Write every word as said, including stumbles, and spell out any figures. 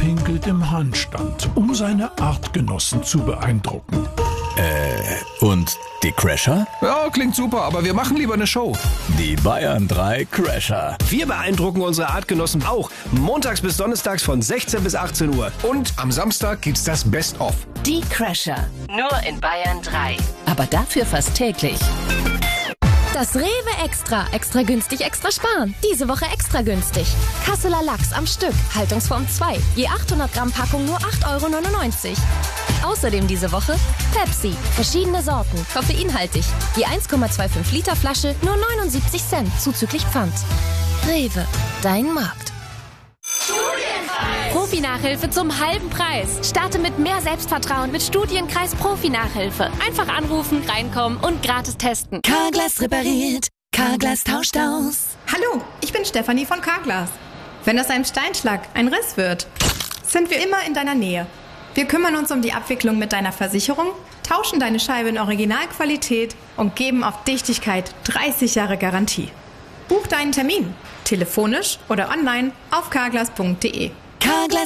pinkelt im Handstand, um seine Artgenossen zu beeindrucken. Äh, und die Crasher? Ja, klingt super, aber wir machen lieber eine Show. Die Bayern drei Crasher. Wir beeindrucken unsere Artgenossen auch. Montags bis donnerstags von sechzehn bis achtzehn Uhr. Und am Samstag gibt's das Best-of. Die Crasher. Nur in Bayern drei. Aber dafür fast täglich. Das Rewe Extra. Extra günstig, extra sparen. Diese Woche extra günstig. Kasseler Lachs am Stück. Haltungsform zwei. Je achthundert Gramm Packung nur acht Euro neunundneunzig. Außerdem diese Woche Pepsi. Verschiedene Sorten. Koffeinhaltig. Je eins Komma fünfundzwanzig Liter Flasche nur neunundsiebzig Cent. Zuzüglich Pfand. Rewe. Dein Markt. Profi-Nachhilfe zum halben Preis. Starte mit mehr Selbstvertrauen mit Studienkreis Profi-Nachhilfe. Einfach anrufen, reinkommen und gratis testen. Carglass repariert. Carglass tauscht aus. Hallo, ich bin Stefanie von Carglass. Wenn aus einem Steinschlag ein Riss wird, sind wir immer in deiner Nähe. Wir kümmern uns um die Abwicklung mit deiner Versicherung, tauschen deine Scheibe in Originalqualität und geben auf Dichtigkeit dreißig Jahre Garantie. Buch deinen Termin, telefonisch oder online auf carglass punkt de. Carglass